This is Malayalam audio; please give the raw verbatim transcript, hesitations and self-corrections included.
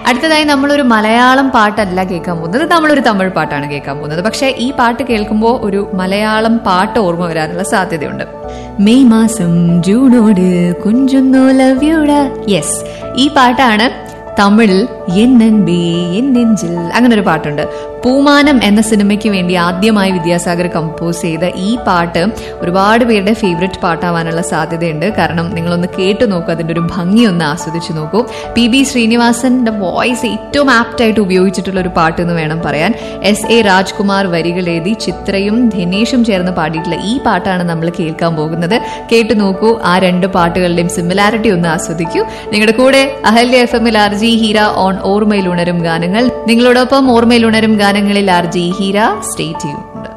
അടുത്തതായി നമ്മളൊരു മലയാളം പാട്ടല്ല കേൾക്കാൻ പോകുന്നത്, നമ്മളൊരു തമിഴ് പാട്ടാണ് കേൾക്കാൻ പോകുന്നത്. പക്ഷെ ഈ പാട്ട് കേൾക്കുമ്പോൾ ഒരു മലയാളം പാട്ട് ഓർമ്മ വരാനുള്ള സാധ്യതയുണ്ട്. മെയ് മാസം ജൂണോട് കുഞ്ചുന്നു ലവ് യുടാ. യെസ്, ഈ പാട്ടാണ് തമിഴിൽ എന്നൻബേ എന്നെഞ്ചിൽ അങ്ങനെ ഒരു പാട്ടുണ്ട്. പൂമാനം എന്ന സിനിമയ്ക്ക് വേണ്ടി ആദ്യമായി വിദ്യാസാഗർ കമ്പോസ് ചെയ്ത ഈ പാട്ട് ഒരുപാട് പേരുടെ ഫേവറേറ്റ് പാട്ടാവാനുള്ള സാധ്യതയുണ്ട്. കാരണം നിങ്ങളൊന്ന് കേട്ടു നോക്കൂ, അതിൻ്റെ ഒരു ഭംഗി ഒന്ന് ആസ്വദിച്ചു നോക്കൂ. പി ബി ശ്രീനിവാസന്റെ വോയിസ് ഏറ്റവും ആപ്റ്റായിട്ട് ഉപയോഗിച്ചിട്ടുള്ള ഒരു പാട്ട് എന്ന് വേണം പറയാൻ. എസ് എ രാജ്കുമാർ വരികൾ എഴുതി ചിത്രയും ധനേഷും ചേർന്ന് പാടിയിട്ടുള്ള ഈ പാട്ടാണ് നമ്മൾ കേൾക്കാൻ പോകുന്നത്. കേട്ടു നോക്കൂ, ആ രണ്ട് പാട്ടുകളുടെയും സിമിലാരിറ്റി ഒന്ന് ആസ്വദിക്കൂ. നിങ്ങളുടെ കൂടെ അഹല്യ എഫ് എമ്മിൽ ആർ ജി ഹീര ഓൺ ഓർമ്മയിൽ ഉണരും ഗാനങ്ങൾ. നിങ്ങളോടൊപ്പം ഓർമ്മയിൽ ഉണരും ഗാനങ്ങളിൽ R G Heera. Stay tuned.